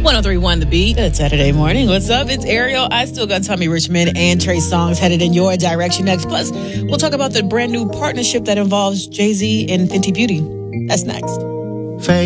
103.1 The Beat. Good Saturday morning. What's up? It's Ariel. I still got Tommy Richmond and Trey Songz headed in your direction next. Plus, we'll talk about the brand new partnership that involves Jay-Z and Fenty Beauty. That's next.